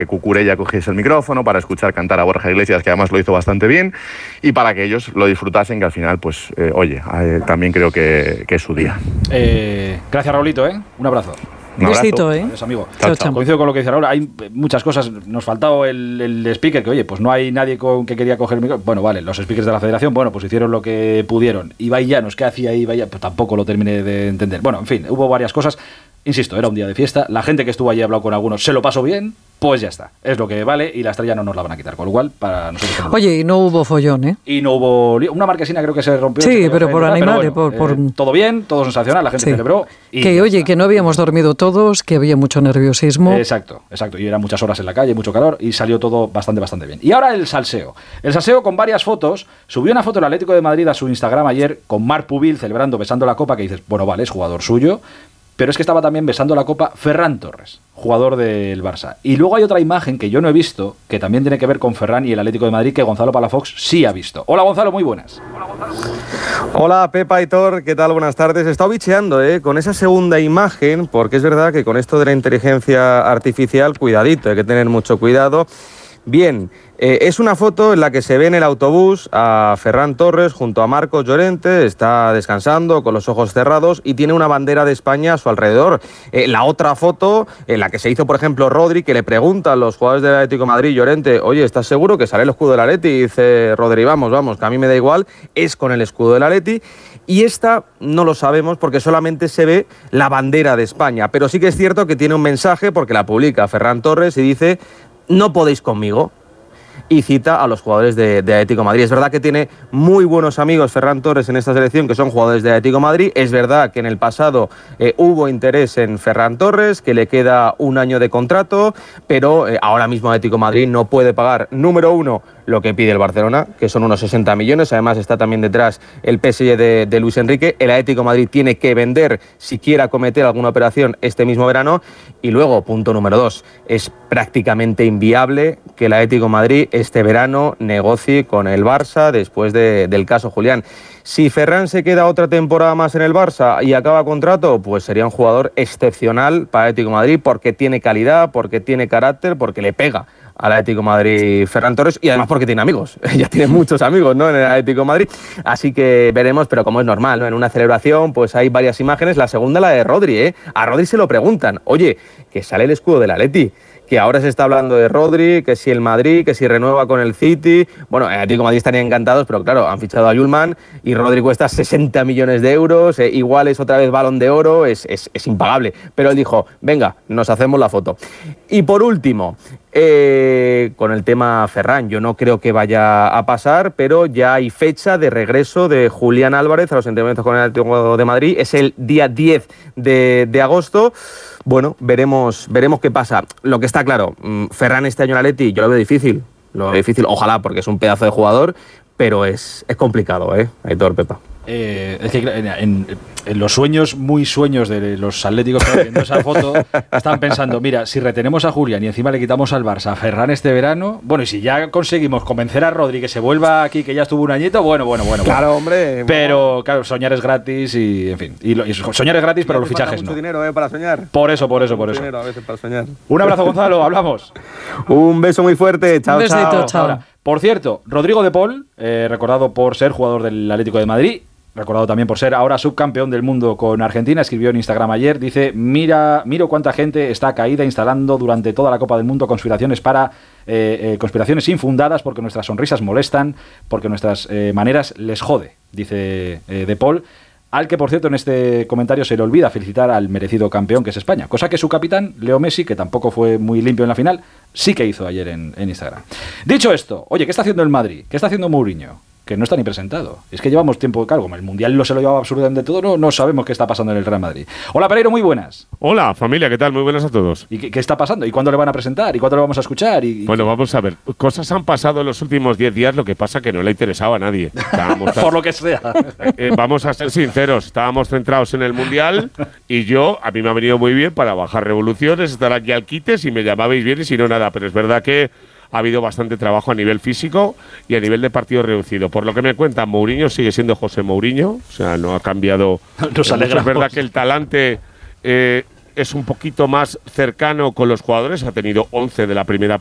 que Cucurella cogiese el micrófono, para escuchar cantar a Borja Iglesias, que además lo hizo bastante bien, y para que ellos lo disfrutasen, que al final, pues, también creo que es su día. Gracias, Raulito, Un abrazo. Un besito, Adiós, amigo. Chao, chao. Coincido con lo que dice Raúl. Hay muchas cosas. Nos faltaba el speaker, que oye, pues no hay nadie que quería coger el micrófono. Bueno, vale, los speakers de la federación, bueno, pues hicieron lo que pudieron. Ibai Llanos, ¿qué hacía Ibai Llanos? Pues tampoco lo terminé de entender. Bueno, en fin, hubo varias cosas. Insisto, era un día de fiesta. La gente que estuvo allí, ha hablado con algunos, se lo pasó bien. Pues ya está, es lo que vale y la estrella no nos la van a quitar, con lo cual para nosotros... Oye, y no hubo follón, Y no hubo... Una marquesina creo que se rompió. Sí, pero por animales, bueno, todo bien, todo sensacional, la gente celebró. Y que oye, que no habíamos dormido todos, que había mucho nerviosismo. Exacto, y eran muchas horas en la calle, mucho calor, y salió todo bastante bien. Y ahora el salseo. El salseo con varias fotos. Subió una foto del Atlético de Madrid a su Instagram ayer con Marc Pubil celebrando, besando la copa, que dices, bueno, vale, es jugador suyo. Pero es que estaba también besando la copa Ferran Torres, jugador del Barça. Y luego hay otra imagen que yo no he visto, que también tiene que ver con Ferran y el Atlético de Madrid, que Gonzalo Palafox sí ha visto. Hola, Gonzalo, muy buenas. Hola, Pepa y Thor, ¿qué tal? Buenas tardes. He estado bicheando con esa segunda imagen, porque es verdad que con esto de la inteligencia artificial, cuidadito, hay que tener mucho cuidado. Bien, es una foto en la que se ve en el autobús a Ferran Torres junto a Marcos Llorente, está descansando con los ojos cerrados y tiene una bandera de España a su alrededor. La otra foto, en la que se hizo, por ejemplo, Rodri, que le pregunta a los jugadores del Atlético de Madrid, Llorente, oye, ¿estás seguro que sale el escudo del Atleti? Y dice Rodri, vamos, que a mí me da igual, es con el escudo del Atleti. Y esta no lo sabemos porque solamente se ve la bandera de España, pero sí que es cierto que tiene un mensaje porque la publica Ferran Torres y dice, no podéis conmigo. Y cita a los jugadores de Atlético de Madrid. Es verdad que tiene muy buenos amigos Ferran Torres en esta selección, que son jugadores de Atlético de Madrid. Es verdad que en el pasado hubo interés en Ferran Torres, que le queda un año de contrato, pero ahora mismo Atlético de Madrid no puede pagar, número uno, lo que pide el Barcelona, que son unos 60 millones. Además está también detrás el PSG de Luis Enrique. El Atlético de Madrid tiene que vender si quiere acometer alguna operación este mismo verano. Y luego, punto número 2, es prácticamente inviable que el Atlético de Madrid este verano negocie con el Barça después del caso Julián. Si Ferran se queda otra temporada más en el Barça y acaba contrato, pues sería un jugador excepcional para el Atlético de Madrid porque tiene calidad, porque tiene carácter, porque le pega al Atlético de Madrid Ferran Torres y además porque tiene amigos, ya tiene muchos amigos, ¿no?, en el Atlético de Madrid, así que veremos, pero como es normal, ¿no?, en una celebración pues hay varias imágenes. La segunda, la de Rodri, a Rodri se lo preguntan, oye, que sale el escudo del Atleti, que ahora se está hablando de Rodri, que si el Madrid, que si renueva con el City. Bueno, el Atlético de Madrid estarían encantados, pero claro, han fichado a Yulman y Rodri cuesta 60 millones de euros, igual es otra vez Balón de Oro, es impagable. Pero él dijo, venga, nos hacemos la foto. Y por último, con el tema Ferran, yo no creo que vaya a pasar, pero ya hay fecha de regreso de Julián Álvarez a los entrenamientos con el Atlético de Madrid. Es el día 10 de agosto. Bueno, veremos qué pasa. Lo que está claro, Ferran este año en Atleti, yo lo veo difícil. Ojalá, porque es un pedazo de jugador, pero es complicado, Aitor, Pepa. Es que en los sueños, muy sueños de los atléticos que viendo esa foto, están pensando, mira, si retenemos a Julián y encima le quitamos al Barça a Ferran este verano, bueno, y si ya conseguimos convencer a Rodri que se vuelva aquí, que ya estuvo un añito, bueno. Claro, hombre. Pero, claro, soñar es gratis y, en fin, y soñar es gratis, pero los fichajes mucho no. dinero, para soñar. Por eso. Dinero a veces para soñar. Un abrazo, Gonzalo, hablamos. Un beso muy fuerte, chao, Un besito, chao. chao. Por cierto, Rodrigo de Paul, recordado por ser jugador del Atlético de Madrid, recordado también por ser ahora subcampeón del mundo con Argentina, escribió en Instagram ayer, dice, miro cuánta gente está caída instalando durante toda la Copa del Mundo conspiraciones conspiraciones infundadas porque nuestras sonrisas molestan, porque nuestras maneras les jode, dice De Paul, al que, por cierto, en este comentario se le olvida felicitar al merecido campeón que es España, cosa que su capitán, Leo Messi, que tampoco fue muy limpio en la final, sí que hizo ayer en Instagram. Dicho esto, oye, ¿qué está haciendo el Madrid? ¿Qué está haciendo Mourinho? Que no está ni presentado. Es que llevamos tiempo, claro, como el Mundial no se lo llevaba absolutamente todo, no sabemos qué está pasando en el Real Madrid. Hola, Pereiro, muy buenas. Hola, familia, ¿qué tal? Muy buenas a todos. ¿Y qué está pasando? ¿Y cuándo le van a presentar? ¿Y cuándo le vamos a escuchar? Bueno, vamos a ver. Cosas han pasado en los últimos 10 días, lo que pasa que no le interesaba a nadie. Por lo que sea. Vamos a ser sinceros, estábamos centrados en el Mundial y a mí me ha venido muy bien para bajar revoluciones, estar aquí al quite, si me llamabais bien y si no, nada. Pero es verdad que ha habido bastante trabajo a nivel físico y a nivel de partido reducido. Por lo que me cuentan, Mourinho sigue siendo José Mourinho, o sea, no ha cambiado. Nos alegramos. Es verdad que el talante es un poquito más cercano con los jugadores, ha tenido 11 de la primera